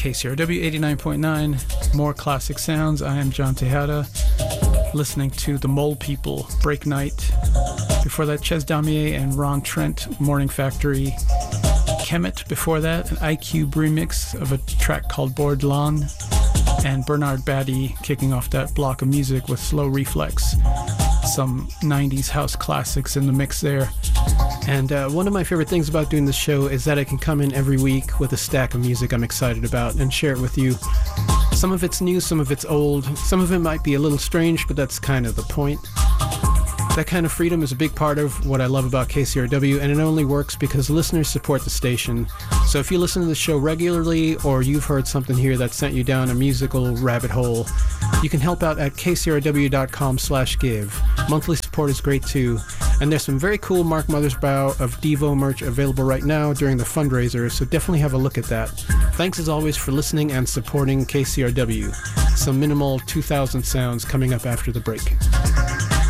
KCRW 89.9, more classic sounds. I am John Tejada, listening to the Mole People, Break Night. Before that, Ches Damier and Ron Trent, Morning Factory. Kemet before that, an iCube remix of a track called Bordelon. And Bernard Batty kicking off that block of music with Slow Reflex. Some 90s house classics in the mix there. And one of my favorite things about doing this show is that I can come in every week with a stack of music I'm excited about and share it with you. Some of it's new, some of it's old, some of it might be a little strange, but that's kind of the point. That kind of freedom is a big part of what I love about KCRW, and it only works because listeners support the station. So if you listen to the show regularly, or you've heard something here that sent you down a musical rabbit hole, you can help out at kcrw.com/give. Monthly support is great too, and there's some very cool Mark Mothersbaugh of Devo merch available right now during the fundraiser, so definitely have a look at that. Thanks as always for listening and supporting KCRW. Some minimal 2000 sounds coming up after the break.